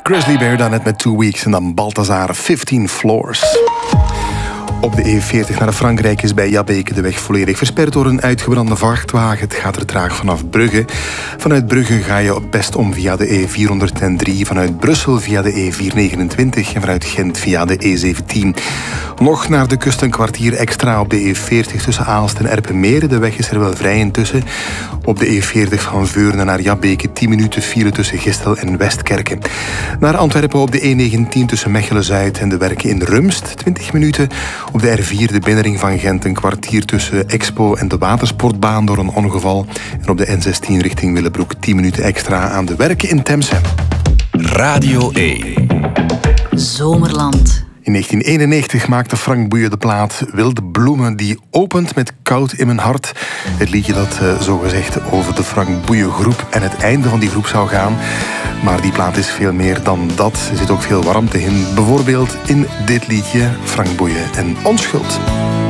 Grizzly Bear dan net met 2 Weeks en dan Balthazar 15 Floors. Op de E40 naar Frankrijk is bij Jabbeke de weg volledig versperd door een uitgebrande vrachtwagen. Het gaat er traag vanaf Brugge. Vanuit Brugge ga je best om via de E403, vanuit Brussel via de E429 en vanuit Gent via de E17. Nog naar de kust een kwartier extra op de E40 tussen Aalst en Erpenmeren. De weg is er wel vrij intussen. Op de E40 van Veurne naar Jabbeke 10 minuten file tussen Gistel en Westkerken. Naar Antwerpen op de E19 tussen Mechelen-Zuid en de Werken in Rumst 20 minuten. Op de R4 de binnenring van Gent een kwartier tussen Expo en de Watersportbaan door een ongeval. En op de N16 richting Willebroek 10 minuten extra aan de Werken in Temse. Radio 1. Zomerland. In 1991 maakte Frank Boeien de plaat Wilde Bloemen, die opent met Koud in mijn hart. Het liedje dat zogezegd over de Frank Boeien groep en het einde van die groep zou gaan. Maar die plaat is veel meer dan dat. Er zit ook veel warmte in. Bijvoorbeeld in dit liedje Frank Boeien en Onschuld.